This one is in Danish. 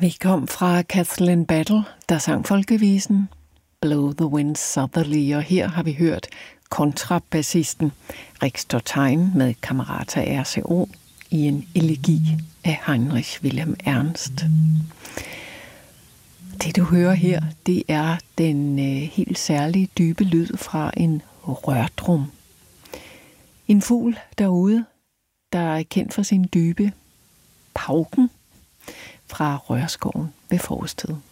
Vi kom fra Kathleen Battle, der sang folkevisen Blow the Wind Southerly, og her har vi hørt kontrabassisten Rick Stortein med Camerata RCO i en elegi af Heinrich Wilhelm Ernst. Det du hører her, det er den helt særlige dybe lyd fra en rørdrum. En fugl derude, der er kendt for sin dybe pauken fra Rørskoven ved Forsted.